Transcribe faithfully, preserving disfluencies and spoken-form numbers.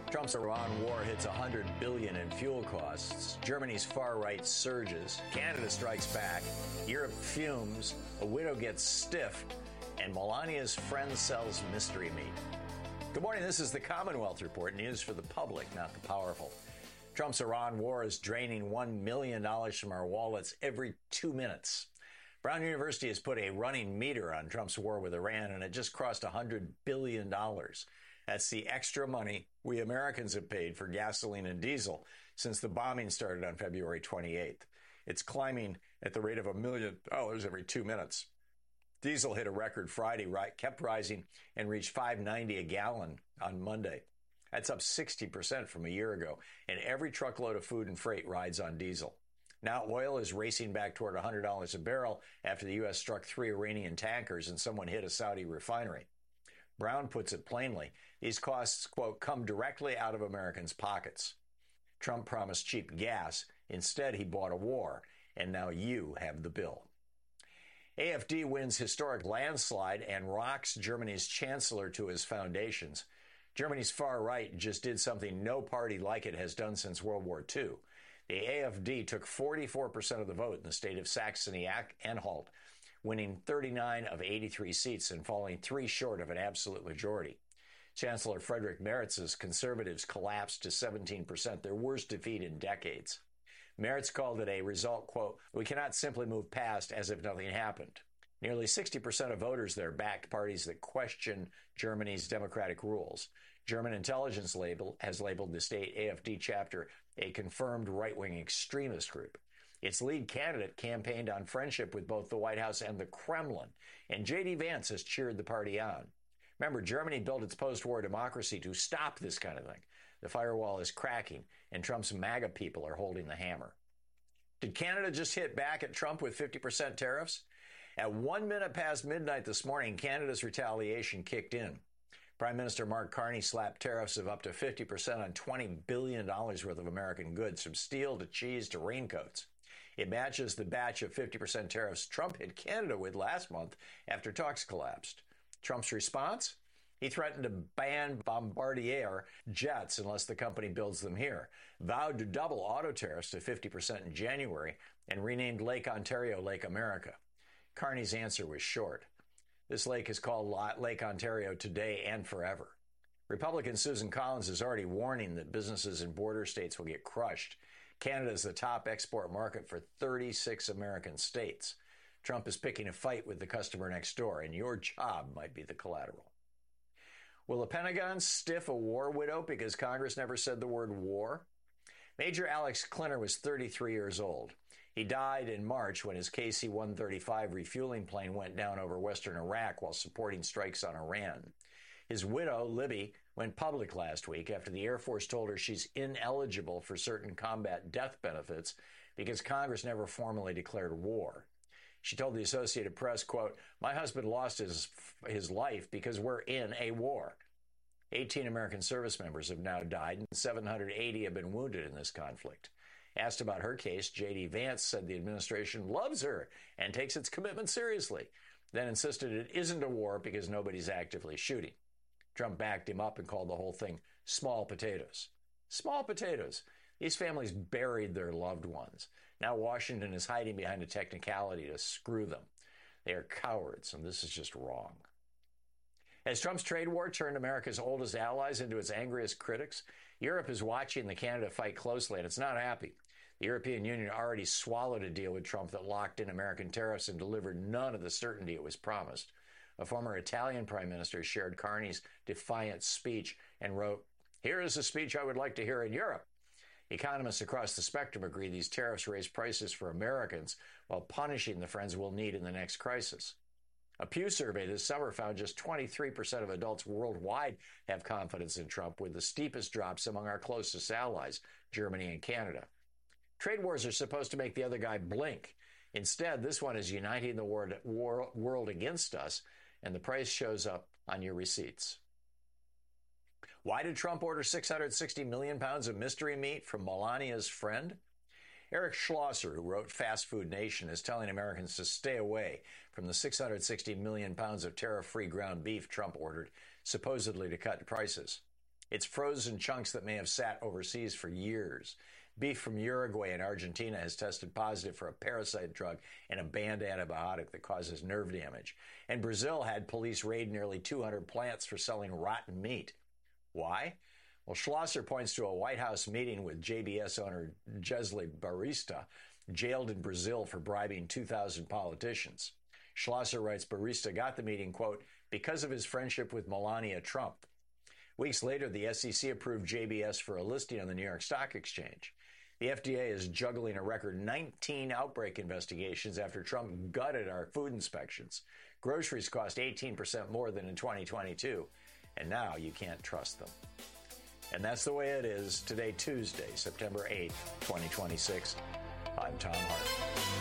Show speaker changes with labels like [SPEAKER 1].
[SPEAKER 1] Trump's Iran war hits one hundred billion dollars in fuel costs. Germany's far right surges. Canada strikes back. Europe fumes. A widow gets stiffed. And Melania's friend sells mystery meat. Good morning. This is the Commonwealth Report, news for the public, not the powerful. Trump's Iran war is draining one million dollars from our wallets every two minutes. Brown University has put a running meter on Trump's war with Iran, and it just crossed one hundred billion dollars. That's the extra money we Americans have paid for gasoline and diesel since the bombing started on February twenty-eighth. It's climbing at the rate of a million dollars every two minutes. Diesel hit a record Friday, right, kept rising, and reached five ninety a gallon on Monday. That's up sixty percent from a year ago, and every truckload of food and freight rides on diesel. Now oil is racing back toward one hundred dollars a barrel after the U S struck three Iranian tankers and someone hit a Saudi refinery. Brown puts it plainly, these costs, quote, come directly out of Americans' pockets. Trump promised cheap gas. Instead, he bought a war, and now you have the bill. A F D wins historic landslide and rocks Germany's chancellor to his foundations. Germany's far right just did something no party like it has done since World War Two. The A F D took forty-four percent of the vote in the state of Saxony-Anhalt, winning thirty-nine of eighty-three seats and falling three short of an absolute majority. Chancellor Friedrich Merz's conservatives collapsed to seventeen percent, their worst defeat in decades. Merz called it a result, quote, we cannot simply move past as if nothing happened. Nearly sixty percent of voters there backed parties that question Germany's democratic rules. German intelligence label has labeled the state A F D chapter a confirmed right-wing extremist group. Its lead candidate campaigned on friendship with both the White House and the Kremlin, and J D Vance has cheered the party on. Remember, Germany built its post-war democracy to stop this kind of thing. The firewall is cracking, and Trump's MAGA people are holding the hammer. Did Canada just hit back at Trump with fifty percent tariffs? At one minute past midnight this morning, Canada's retaliation kicked in. Prime Minister Mark Carney slapped tariffs of up to fifty percent on twenty billion dollars worth of American goods, from steel to cheese to raincoats. It matches the batch of fifty percent tariffs Trump hit Canada with last month after talks collapsed. Trump's response? He threatened to ban Bombardier jets unless the company builds them here, vowed to double auto tariffs to fifty percent in January, and renamed Lake Ontario Lake America. Carney's answer was short. This lake is called Lake Ontario today and forever. Republican Susan Collins is already warning that businesses in border states will get crushed. Canada is the top export market for thirty-six American states. Trump is picking a fight with the customer next door, and your job might be the collateral. Will the Pentagon stiff a war widow because Congress never said the word war? Major Alex Klinner was thirty-three years old. He died in March when his K C one thirty-five refueling plane went down over western Iraq while supporting strikes on Iran. His widow, Libby, went public last week after the Air Force told her she's ineligible for certain combat death benefits because Congress never formally declared war. She told the Associated Press, quote, my husband lost his, his life because we're in a war. eighteen American service members have now died and seven hundred eighty have been wounded in this conflict. Asked about her case, J D Vance said the administration loves her and takes its commitment seriously, then insisted it isn't a war because nobody's actively shooting. Trump backed him up and called the whole thing small potatoes. Small potatoes. These families buried their loved ones. Now Washington is hiding behind a technicality to screw them. They are cowards, and this is just wrong. As Trump's trade war turned America's oldest allies into its angriest critics, Europe is watching the Canada fight closely, and it's not happy. The European Union already swallowed a deal with Trump that locked in American tariffs and delivered none of the certainty it was promised. A former Italian prime minister shared Carney's defiant speech and wrote, here is a speech I would like to hear in Europe. Economists across the spectrum agree these tariffs raise prices for Americans while punishing the friends we'll need in the next crisis. A Pew survey this summer found just twenty-three percent of adults worldwide have confidence in Trump, with the steepest drops among our closest allies, Germany and Canada. Trade wars are supposed to make the other guy blink. Instead, this one is uniting the world, war, world against us, and the price shows up on your receipts. Why did Trump order six hundred sixty million pounds of mystery meat from Melania's friend? Eric Schlosser, who wrote Fast Food Nation, is telling Americans to stay away from the six hundred sixty million pounds of tariff-free ground beef Trump ordered, supposedly to cut prices. It's frozen chunks that may have sat overseas for years. Beef from Uruguay and Argentina has tested positive for a parasite drug and a banned antibiotic that causes nerve damage. And Brazil had police raid nearly two hundred plants for selling rotten meat. Why? Well, Schlosser points to a White House meeting with J B S owner Jesly Barista, jailed in Brazil for bribing two thousand politicians. Schlosser writes Barista got the meeting, quote, because of his friendship with Melania Trump. Weeks later, the S E C approved J B S for a listing on the New York Stock Exchange. The F D A is juggling a record nineteen outbreak investigations after Trump gutted our food inspections. Groceries cost eighteen percent more than in twenty twenty-two, and now you can't trust them. And that's the way it is today, Tuesday, September eighth, twenty twenty-six. I'm Tom Hart.